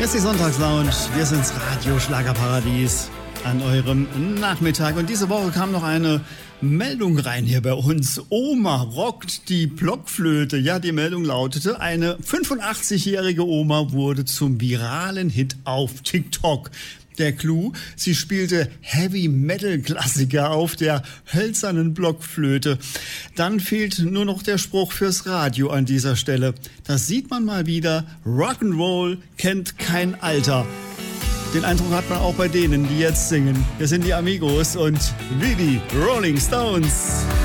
Hier ist die Sonntagslounge. Wir sind's Radio Schlagerparadies an eurem Nachmittag. Und diese Woche kam noch eine Meldung rein hier bei uns. Oma rockt die Blockflöte. Ja, die Meldung lautete, eine 85-jährige Oma wurde zum viralen Hit auf TikTok. Der Clou, sie spielte Heavy-Metal-Klassiker auf der hölzernen Blockflöte. Dann fehlt nur noch der Spruch fürs Radio an dieser Stelle. Das sieht man mal wieder, Rock'n'Roll kennt kein Alter. Den Eindruck hat man auch bei denen, die jetzt singen. Wir sind die Amigos und wie die Rolling Stones.